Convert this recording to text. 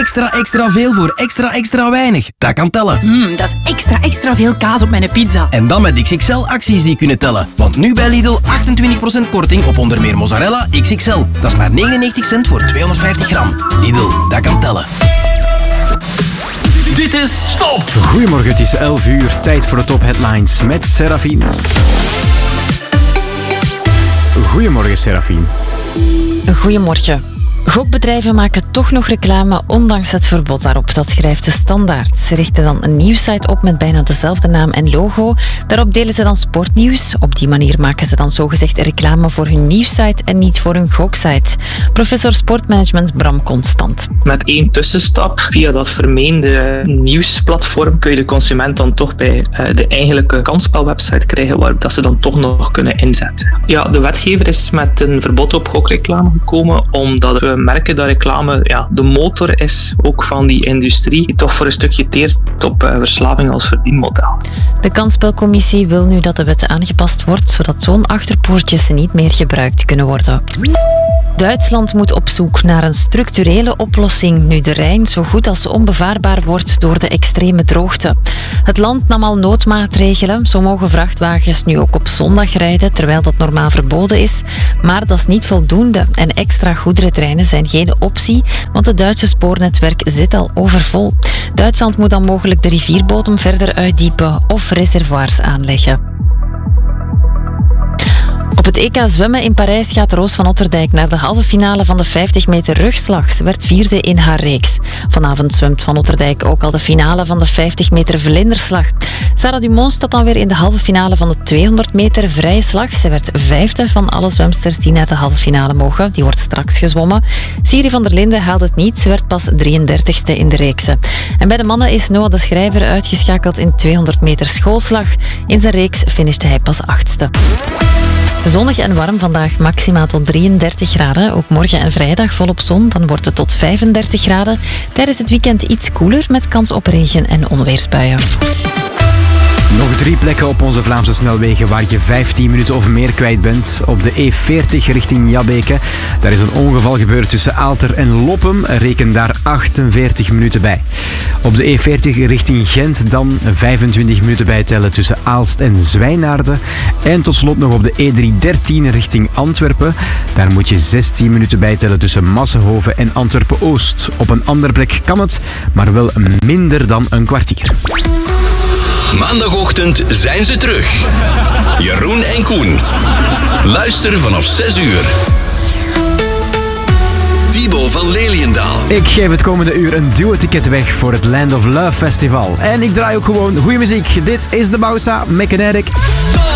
extra veel voor extra weinig. Dat kan tellen. Dat is extra veel kaas op mijn pizza. En dan met XXL-acties die kunnen tellen. Want nu bij Lidl 28% korting op onder meer mozzarella XXL. Dat is maar 99 cent voor 250 gram. Lidl, dat kan tellen. Dit is Top! Goedemorgen, het is 11 uur. Tijd voor de top headlines met Serafine. Goedemorgen, Serafine. Goedemorgen. Gokbedrijven maken toch nog reclame, ondanks het verbod daarop. Dat schrijft de Standaard. Ze richten dan een nieuwssite op met bijna dezelfde naam en logo. Daarop delen ze dan sportnieuws. Op die manier maken ze dan zogezegd reclame voor hun nieuwssite en niet voor hun goksite. Professor sportmanagement Bram Constant. Met één tussenstap, via dat vermeende nieuwsplatform, kun je de consument dan toch bij de eigenlijke kansspelwebsite krijgen, waar dat ze dan toch nog kunnen inzetten. Ja, de wetgever is met een verbod op gokreclame gekomen, omdat we merken dat reclame de motor is, ook van die industrie, die toch voor een stukje teert op verslaving als verdienmodel. De kansspelcommissie wil nu dat de wet aangepast wordt, zodat zo'n achterpoortjes niet meer gebruikt kunnen worden. Duitsland moet op zoek naar een structurele oplossing nu de Rijn zo goed als onbevaarbaar wordt door de extreme droogte. Het land nam al noodmaatregelen. Zo mogen vrachtwagens nu ook op zondag rijden, terwijl dat normaal verboden is. Maar dat is niet voldoende en extra goederentreinen zijn geen optie, want het Duitse spoornetwerk zit al overvol. Duitsland moet dan mogelijk de rivierbodem verder uitdiepen of reservoirs aanleggen. Op het EK zwemmen in Parijs gaat Roos van Otterdijk naar de halve finale van de 50 meter rugslag. Ze werd 4e in haar reeks. Vanavond zwemt Van Otterdijk ook al de finale van de 50 meter vlinderslag. Sarah Dumont staat dan weer in de halve finale van de 200 meter vrije slag. Ze werd 5e van alle zwemsters die naar de halve finale mogen. Die wordt straks gezwommen. Siri van der Linden haalde het niet. Ze werd pas 33e in de reeksen. En bij de mannen is Noah de Schrijver uitgeschakeld in 200 meter schoolslag. In zijn reeks finishte hij pas 8e. Zonnig en warm vandaag, maxima tot 33 graden. Ook morgen en vrijdag volop zon, dan wordt het tot 35 graden. Tijdens het weekend iets koeler met kans op regen- en onweersbuien. Nog 3 plekken op onze Vlaamse snelwegen waar je 15 minuten of meer kwijt bent. Op de E40 richting Jabbeke. Daar is een ongeval gebeurd tussen Aalter en Loppem. Reken daar 48 minuten bij. Op de E40 richting Gent dan 25 minuten bijtellen tussen Aalst en Zwijnaarden. En tot slot nog op de E313 richting Antwerpen. Daar moet je 16 minuten bijtellen tussen Massenhoven en Antwerpen-Oost. Op een andere plek kan het, maar wel minder dan een kwartier. Maandagochtend zijn ze terug. Jeroen en Koen. Luister vanaf 6 uur. Thibaut van Leliendaal. Ik geef het komende uur een duo-ticket weg voor het Land of Love Festival. En ik draai ook gewoon goede muziek. Dit is de Bausa Mechanic. Top!